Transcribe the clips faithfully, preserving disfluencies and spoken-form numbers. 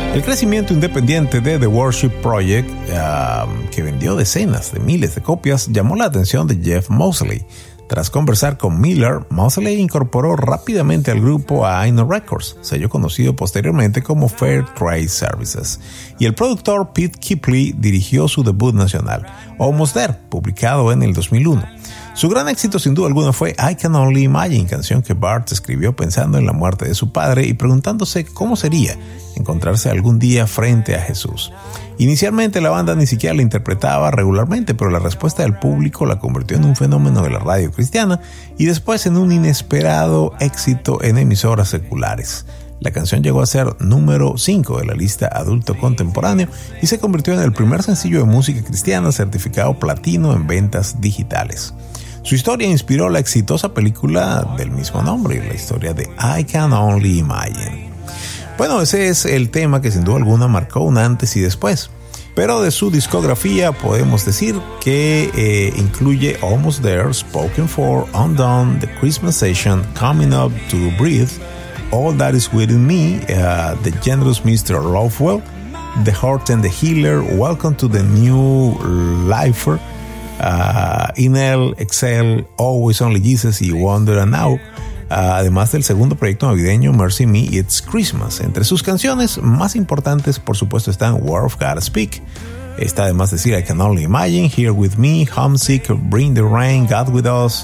El crecimiento independiente de The Worship Project, uh, que vendió decenas de miles de copias, llamó la atención de Jeff Moseley. Tras conversar con Miller, Moseley incorporó rápidamente al grupo a I N O Records, sello conocido posteriormente como Fair Trade Services, y el productor Pete Kipley dirigió su debut nacional, Almost There, publicado en el dos mil uno. Su gran éxito sin duda alguna fue I Can Only Imagine, canción que Bart escribió pensando en la muerte de su padre y preguntándose cómo sería encontrarse algún día frente a Jesús. Inicialmente la banda ni siquiera la interpretaba regularmente, pero la respuesta del público la convirtió en un fenómeno de la radio cristiana y después en un inesperado éxito en emisoras seculares. La canción llegó a ser número cinco de la lista adulto contemporáneo y se convirtió en el primer sencillo de música cristiana certificado platino en ventas digitales. Su historia inspiró la exitosa película del mismo nombre, la historia de I Can Only Imagine. Bueno, ese es el tema que sin duda alguna marcó un antes y después. Pero de su discografía podemos decir que eh, incluye Almost There, Spoken For, Undone, The Christmas Session, Coming Up to Breathe, All That Is Within Me, uh, The Generous mister Lovewell, The Heart and the Healer, Welcome to the New Lifer, uh, Inhale, Exhale, Always Only Jesus y Wonder and Now. Uh, además del segundo proyecto navideño Mercy Me, It's Christmas. Entre sus canciones más importantes, por supuesto, están Word of God Speak. Está además decir I Can Only Imagine, Here With Me, Homesick, Bring the Rain, God With Us,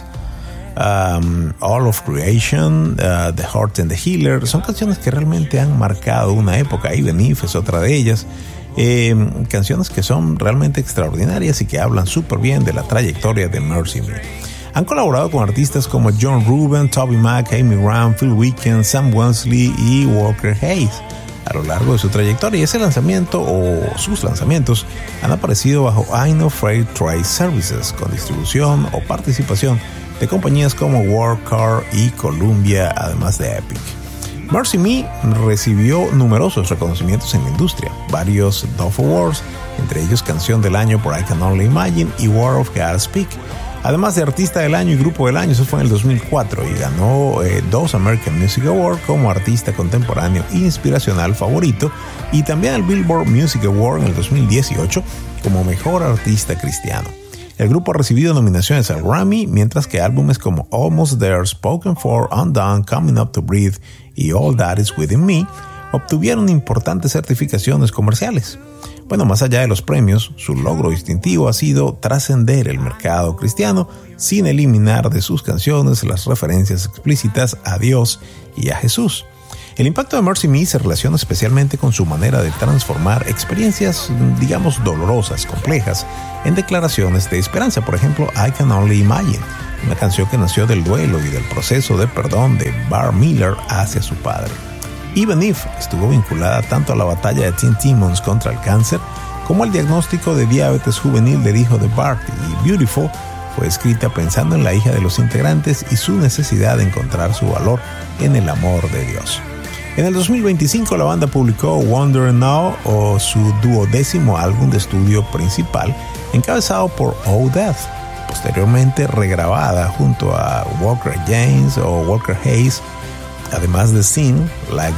um, All of Creation, uh, The Heart and the Healer. Son canciones que realmente han marcado una época. Even If es otra de ellas. Eh, canciones que son realmente extraordinarias y que hablan súper bien de la trayectoria de Mercy Me. Han colaborado con artistas como John Reuben, Toby Mac, Amy Grant, Phil Weekend, Sam Wensley y Walker Hayes a lo largo de su trayectoria. Y ese lanzamiento o sus lanzamientos han aparecido bajo I N O Fair Trade Services con distribución o participación de compañías como Warcar y Columbia, además de Epic. Mercy Me recibió numerosos reconocimientos en la industria, varios Dove Awards, entre ellos Canción del Año por I Can Only Imagine y Word of God Speak. Además de Artista del Año y Grupo del Año, eso fue en el dos mil cuatro y ganó eh, dos American Music Awards como Artista Contemporáneo Inspiracional Favorito y también el Billboard Music Award en el dos mil dieciocho como Mejor Artista Cristiano. El grupo ha recibido nominaciones al Grammy, mientras que álbumes como Almost There, Spoken For, Undone, Coming Up to Breathe y All That Is Within Me obtuvieron importantes certificaciones comerciales. Bueno, más allá de los premios, su logro distintivo ha sido trascender el mercado cristiano sin eliminar de sus canciones las referencias explícitas a Dios y a Jesús. El impacto de Mercy Me se relaciona especialmente con su manera de transformar experiencias, digamos, dolorosas, complejas, en declaraciones de esperanza. Por ejemplo, I Can Only Imagine, una canción que nació del duelo y del proceso de perdón de Bart Miller hacia su padre. Even If estuvo vinculada tanto a la batalla de Teen Timmons contra el cáncer como al diagnóstico de diabetes juvenil del hijo de Bart, y Beautiful fue escrita pensando en la hija de los integrantes y su necesidad de encontrar su valor en el amor de Dios. En el dos mil veinticinco la banda publicó Wonder Now, o su duodécimo álbum de estudio principal, encabezado por Oh Death, posteriormente regrabada junto a Walker James o Walker Hayes, además de Sin, Like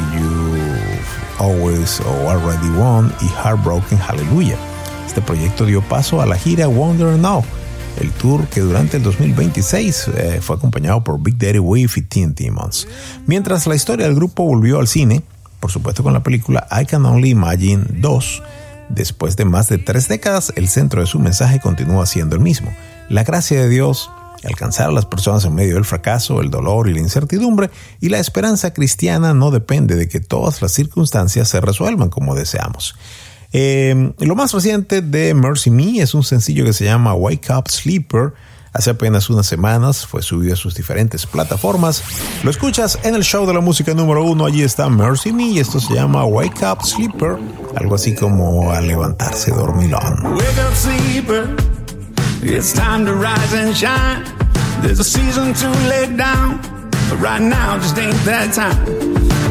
You've Always or Already Won y Heartbroken Hallelujah. Este proyecto dio paso a la gira Wonder Now, el tour que durante el dos mil veintiséis eh, fue acompañado por Big Daddy Wave y Teen Timmons. Mientras la historia del grupo volvió al cine, por supuesto con la película I Can Only Imagine dos, después de más de tres décadas, el centro de su mensaje continúa siendo el mismo: la gracia de Dios, alcanzar a las personas en medio del fracaso, el dolor y la incertidumbre, y la esperanza cristiana no depende de que todas las circunstancias se resuelvan como deseamos. Eh, lo más reciente de Mercy Me es un sencillo que se llama Wake Up Sleeper. Hace apenas unas semanas fue subido a sus diferentes plataformas. Lo escuchas en el show de la música número uno. Allí está Mercy Me y esto se llama Wake Up Sleeper, algo así como a levantarse dormilón. Wake up, sleeper. It's time to rise and shine. There's a season to lay down, but right now just ain't that time.